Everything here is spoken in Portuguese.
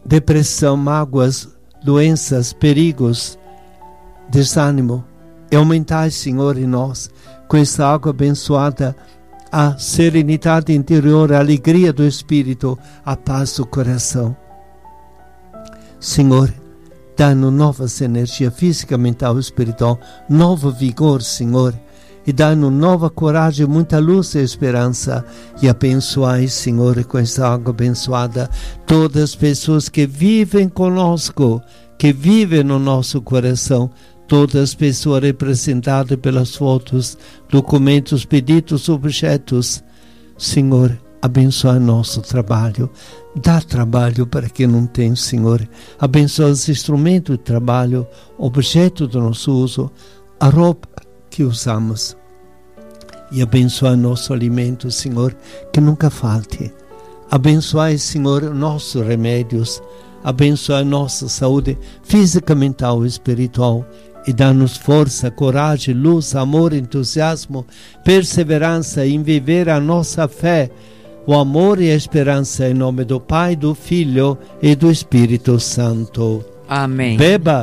depressão, mágoas, doenças, perigos, desânimo. E aumentai, Senhor, em nós, com essa água abençoada, a serenidade interior, a alegria do Espírito, a paz do coração. Senhor, dá-nos novas energias física, mental e espiritual, novo vigor, Senhor, e dá-nos nova coragem, muita luz e esperança, e abençoai, Senhor, com essa água abençoada, todas as pessoas que vivem conosco, que vivem no nosso coração, todas as pessoas representadas pelas fotos, documentos, pedidos, objetos. Senhor, abençoa nosso trabalho. Dá trabalho para quem não tem, Senhor. Abençoa os instrumentos de trabalho, objeto do nosso uso, a roupa que usamos. E abençoa nosso alimento, Senhor, que nunca falte. Abençoai, Senhor, nossos remédios. Abençoa nossa saúde física, mental e espiritual. E dá-nos força, coragem, luz, amor, entusiasmo, perseverança em viver a nossa fé, o amor e a esperança, em nome do Pai, do Filho e do Espírito Santo. Amém. Beba